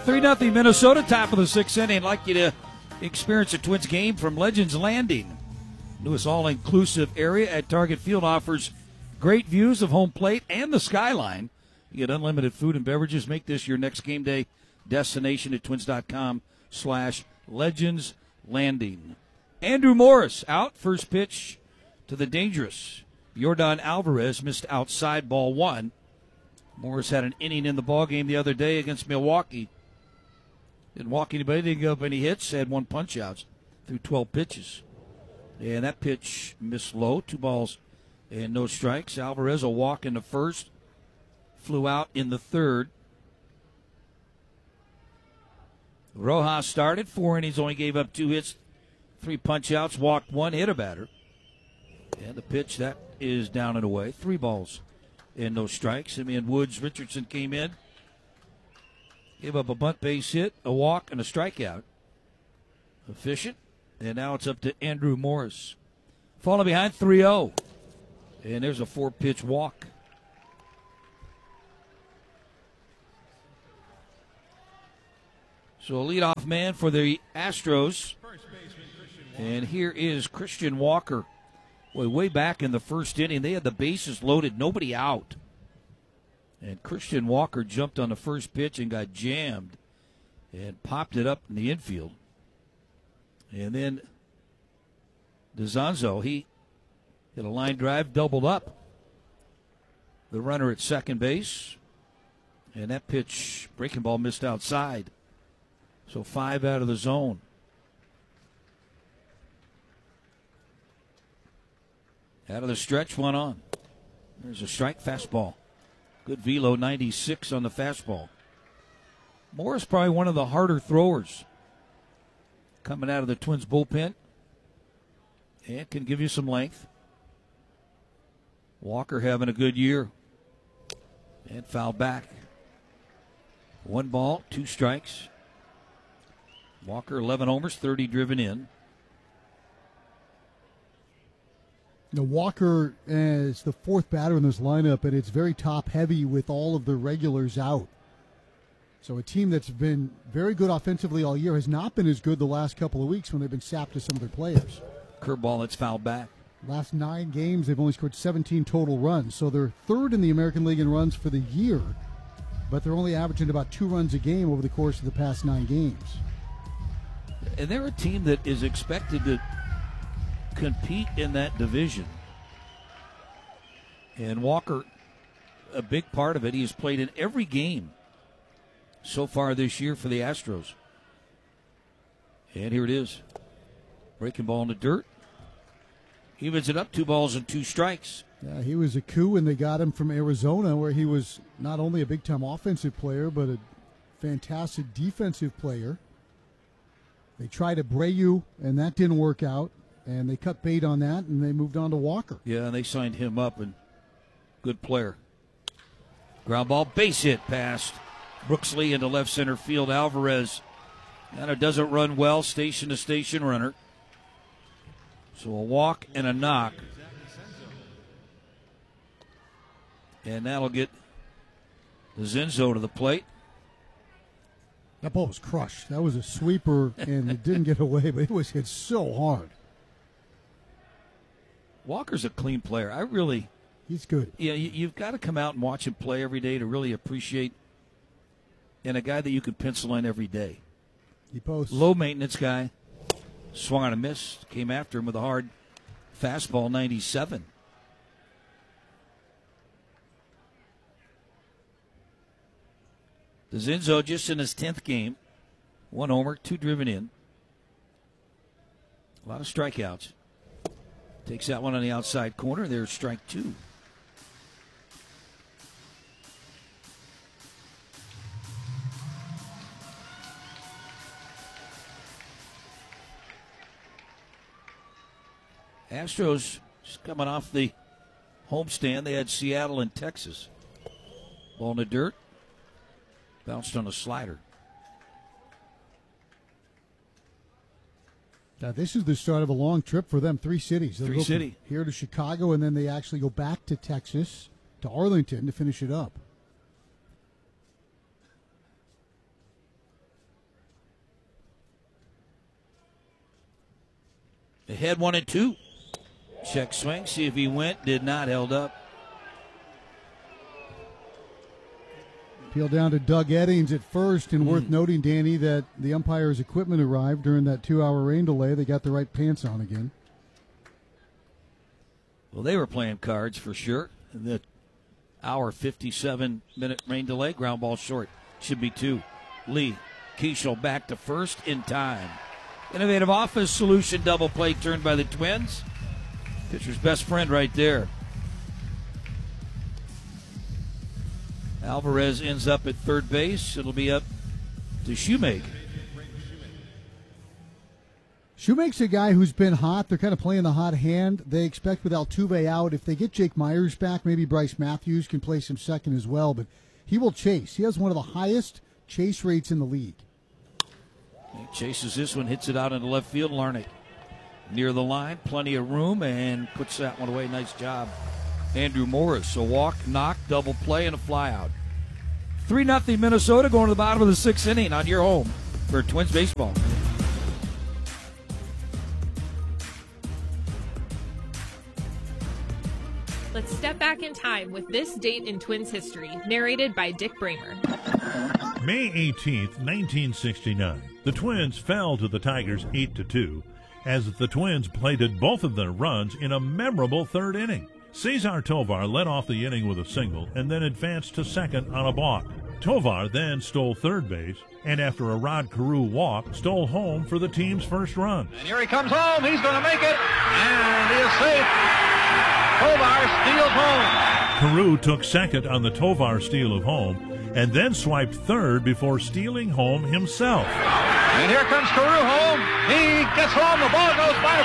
3-0 Minnesota, top of the sixth inning. I'd like you to experience a Twins game from Legends Landing. Newest all-inclusive area at Target Field offers great views of home plate and the skyline. You get unlimited food and beverages. Make this your next game day destination at twins.com/Legends Landing. Andrew Morris out. First pitch to the dangerous Yordan Alvarez. Missed outside, ball one. Morris had an inning in the ballgame the other day against Milwaukee. Didn't walk anybody, didn't give up any hits, had one punch-outs through 12 pitches. And that pitch missed low, 2 balls and no strikes. Alvarez a walk in the first, flew out in the third. Rojas started, 4 innings, only gave up 2 hits, 3 punch-outs, walked 1, hit a batter. And the pitch, that is down and away, 3 balls and no strikes. Simeon Woods Richardson came in, gave up a bunt base hit, a walk, and a strikeout. Efficient. And now it's up to Andrew Morris. Falling behind 3-0. And there's a 4-pitch walk. So a leadoff man for the Astros. And here is Christian Walker. Way back in the first inning, they had the bases loaded, nobody out. And Christian Walker jumped on the first pitch and got jammed and popped it up in the infield. And then DeZanzo, he hit a line drive, doubled up the runner at second base. And that pitch, breaking ball, missed outside. So 5 out of the zone. Out of the stretch, 1 on. There's a strike, fastball. Good velo, 96 on the fastball. Morris probably one of the harder throwers coming out of the Twins bullpen. And can give you some length. Walker having a good year. And foul back. 1 ball, 2 strikes. Walker 11 homers, 30 driven in. Now Walker is the 4th batter in this lineup, and it's very top-heavy with all of the regulars out. So a team that's been very good offensively all year has not been as good the last couple of weeks when they've been sapped to some of their players. Curveball that's fouled back. Last 9 games, they've only scored 17 total runs. So they're 3rd in the American League in runs for the year, but they're only averaging about 2 runs a game over the course of the past 9 games. And they're a team that is expected to compete in that division. And Walker, a big part of it. He has played in every game so far this year for the Astros. And here it is. Breaking ball in the dirt. Evens it up, 2 balls and 2 strikes. Yeah, he was a coup when they got him from Arizona, where he was not only a big-time offensive player, but a fantastic defensive player. They tried Abreu, and that didn't work out. And they cut bait on that, and they moved on to Walker. Yeah, and they signed him up, and good player. Ground ball, base hit past Brooksley into left center field. Alvarez kind of doesn't run well, station-to-station runner. So a walk and a knock. And that'll get DeZanzo to the plate. That ball was crushed. That was a sweeper, and it didn't get away, but it was hit so hard. Walker's a clean player. He's good. Yeah, you've got to come out and watch him play every day to really appreciate, and a guy that you could pencil in every day. He posts. Low maintenance guy. Swung on a miss. Came after him with a hard fastball, 97. DeZanzo just in his 10th game. 1 homer, 2 driven in. A lot of strikeouts. Takes that one on the outside corner. There's strike 2. Astros just coming off the homestand. They had Seattle and Texas. Ball in the dirt. Bounced on a slider. Now, this is the start of a long trip for them. 3 cities. They'll go city. Here to Chicago, and then they actually go back to Texas, to Arlington to finish it up. Ahead 1-2. Check swing, see if he went. Did not, held up. Appeal down to Doug Eddings at first, and worth noting, Danny, that the umpire's equipment arrived during that 2-hour rain delay. They got the right pants on again. Well, they were playing cards for sure. The hour 57-minute rain delay, ground ball short. Should be 2. Lee Keishel back to first in time. Innovative office solution double play turned by the Twins. Pitcher's best friend right there. Alvarez ends up at third base. It'll be up to Shoemake. Shoemake's a guy who's been hot. They're kind of playing the hot hand. They expect with Altuve out, if they get Jake Myers back, maybe Bryce Matthews can play some second as well, but he will chase. He has one of the highest chase rates in the league. He chases this one, hits it out into left field. Larnach near the line, plenty of room, and puts that one away. Nice job, Andrew Morris. A walk, knock, double play, and a fly out. 3-0 Minnesota going to the bottom of the 6th inning on your home for Twins baseball. Let's step back in time with this date in Twins history, narrated by Dick Bramer. May 18th, 1969. The Twins fell to the Tigers 8-2 as the Twins plated both of their runs in a memorable third inning. Cesar Tovar led off the inning with a single and then advanced to second on a balk. Tovar then stole third base and, after a Rod Carew walk, stole home for the team's first run. And here he comes home. He's going to make it, and he is safe. Tovar steals home. Carew took second on the Tovar steal of home and then swiped third before stealing home himself. And here comes Carew home. He gets home. The ball goes by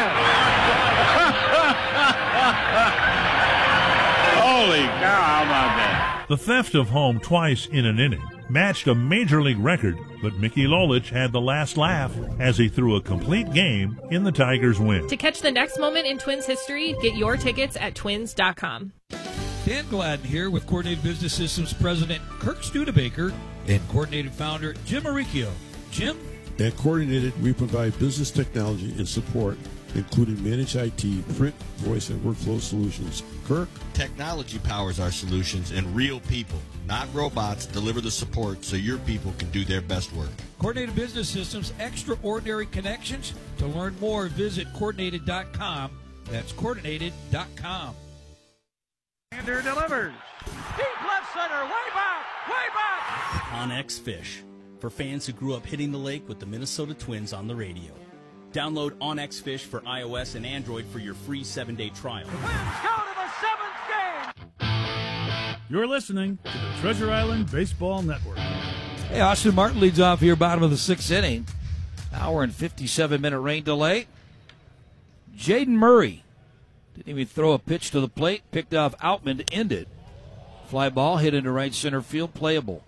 Freehan. Holy cow, how about that? The theft of home twice in an inning matched a major league record, but Mickey Lolich had the last laugh as he threw a complete game in the Tigers' win. To catch the next moment in Twins history, get your tickets at twins.com. Dan Gladden here with Coordinated Business Systems President Kirk Studebaker and Coordinated Founder Jim Maricchio. Jim? At Coordinated, we provide business technology and support, including managed IT, print, voice, and workflow solutions. Kirk? Technology powers our solutions, and real people, not robots, deliver the support so your people can do their best work. Coordinated Business Systems, extraordinary connections. To learn more, visit coordinated.com. That's coordinated.com. Sander delivers. Deep left center, way back, way back. OnX Fish, for fans who grew up hitting the lake with the Minnesota Twins on the radio. Download OnX Fish for iOS and Android for your free 7-day trial. Twins go to the 7th game. You're listening to the Treasure Island Baseball Network. Hey, Austin Martin leads off here, bottom of the 6th inning. Hour and 57-minute rain delay. Jaden Murray didn't even throw a pitch to the plate. Picked off Outman to end it. Fly ball hit into right center field, playable.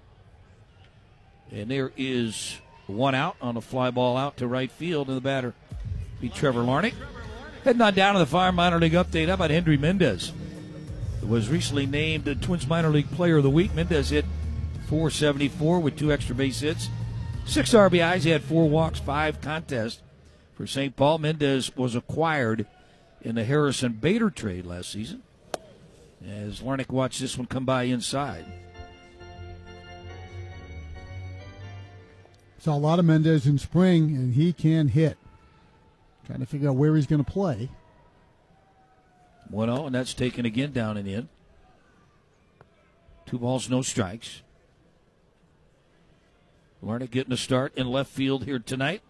And there is one out on a fly ball out to right field, and the batter be Trevor Larnach. Heading on down to the Fire Minor League update. How about Hendry Mendez? It was recently named the Twins Minor League Player of the Week. Mendez hit .474 with 2 extra base hits, 6 RBIs. He had 4 walks, 5 contests for St. Paul. Mendez was acquired in the Harrison Bader trade last season, as Larnach watched this one come by inside. Saw a lot of Mendez in spring, and he can hit. Trying to figure out where he's going to play. 1-0, and that's taken again down and in. 2 balls, no strikes. Larnach getting a start in left field here tonight.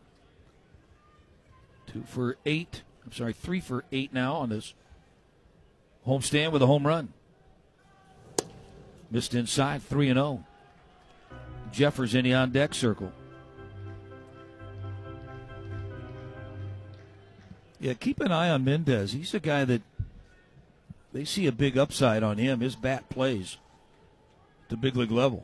3 for 8 now on this homestand with a home run. Missed inside, 3-0. Jeffers in the on-deck circle. Yeah, keep an eye on Mendez. He's a guy that they see a big upside on him. His bat plays at the big league level.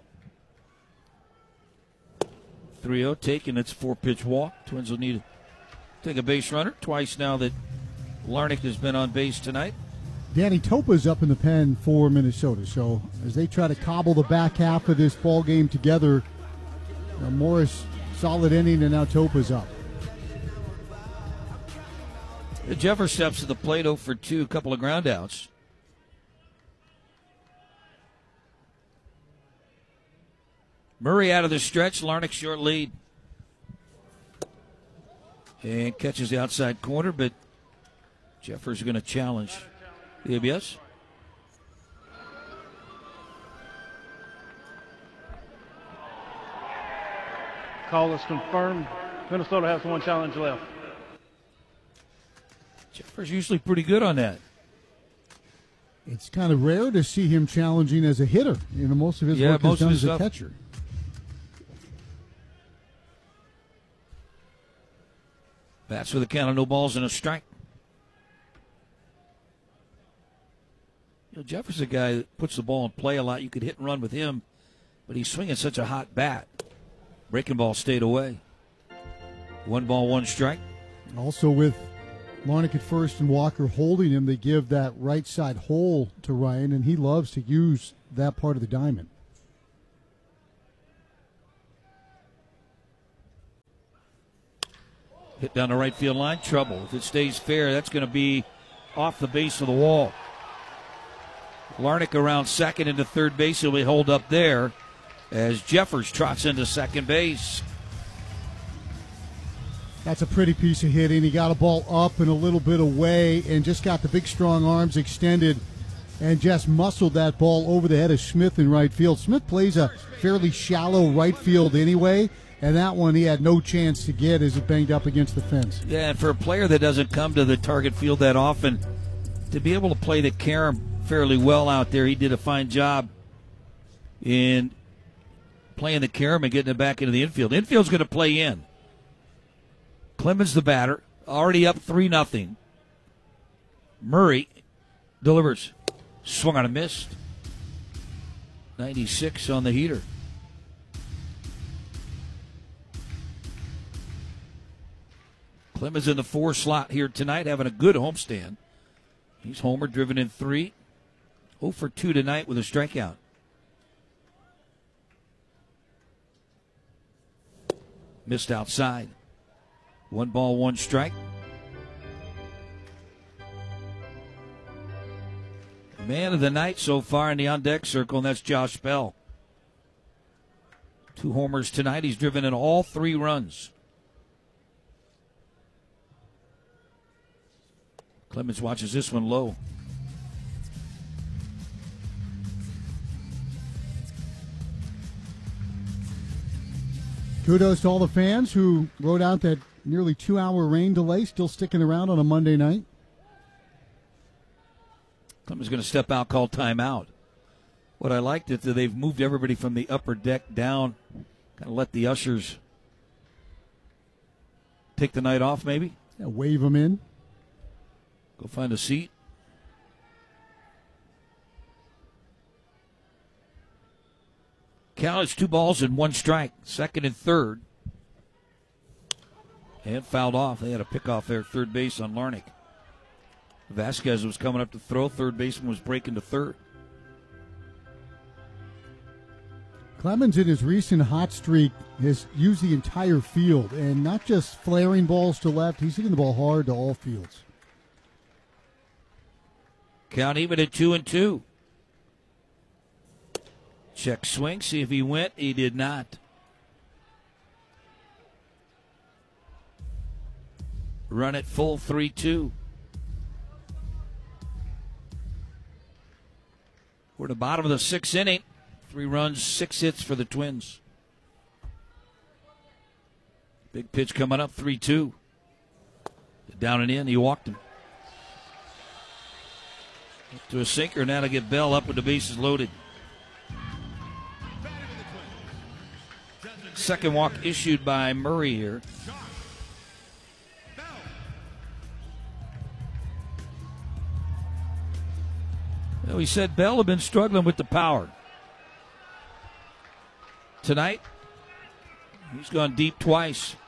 3-0 taken. It's 4-pitch walk. Twins will need to take a base runner twice now that Larnach has been on base tonight. Danny Topa's up in the pen for Minnesota. So as they try to cobble the back half of this ball game together, Morris solid inning, and now Topa's up. Jeffers steps to the plate 0 for 2, a couple of ground outs. Murray out of the stretch, Larnach short lead. And catches the outside corner, but Jeffers is going to challenge the ABS. Call is confirmed. Minnesota has one challenge left. Jeffers usually pretty good on that. It's kind of rare to see him challenging as a hitter. You know, most of his work is done as a catcher. Bats with a count of no balls and a strike. You know, Jeffers is a guy that puts the ball in play a lot. You could hit and run with him, but he's swinging such a hot bat. Breaking ball stayed away. 1 ball, 1 strike. Also with Larnach at first and Walker holding him, they give that right side hole to Ryan, and he loves to use that part of the diamond. Hit down the right field line, trouble. If it stays fair, that's going to be off the base of the wall. Larnach around second into third base. He'll be holed up there as Jeffers trots into second base. That's a pretty piece of hitting. He got a ball up and a little bit away and just got the big, strong arms extended and just muscled that ball over the head of Smith in right field. Smith plays a fairly shallow right field anyway, and that one he had no chance to get as it banged up against the fence. Yeah, and for a player that doesn't come to the target field that often, to be able to play the carom fairly well out there, he did a fine job in playing the carom and getting it back into the infield. Infield's going to play in. Clemens the batter, already up 3-0. Murray delivers. Swung on a missed. 96 on the heater. Clemens in the 4 slot here tonight, having a good homestand. He's homer, driven in 3. 0 for 2 tonight with a strikeout. Missed outside. 1 ball, 1 strike. Man of the night so far in the on-deck circle, and that's Josh Bell. 2 homers tonight. He's driven in all 3 runs. Clemens watches this one low. Kudos to all the fans who rode out that nearly 2-hour rain delay, still sticking around on a Monday night. Clemens going to step out, call timeout. What I liked is that they've moved everybody from the upper deck down, kind of let the ushers take the night off maybe. Yeah, wave them in. Go find a seat. Count is 2 balls and 1 strike. Second and third. And fouled off. They had a pickoff there at third base on Larnach. Vasquez was coming up to throw. Third baseman was breaking to third. Clemens in his recent hot streak has used the entire field and not just flaring balls to left. He's hitting the ball hard to all fields. Count even at 2-2. Check swing, see if he went. He did not. Run it full, 3-2. We're at the bottom of the 6th inning. 3 runs, 6 hits for the Twins. Big pitch coming up, 3-2. Down and in, he walked him. Up to a sinker, now to get Bell up with the bases loaded. Second walk issued by Murray here. Well, he said Bell had been struggling with the power. Tonight, he's gone deep twice.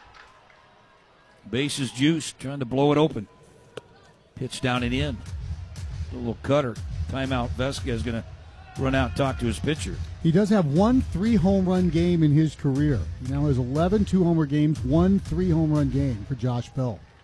Base is juiced, trying to blow it open. Pitch down and in. A little cutter. Timeout. Vasquez going to run out and talk to his pitcher. He does have 1 3-home run game in his career. He now has 11 2-homer games, 1 3-home run game for Josh Bell.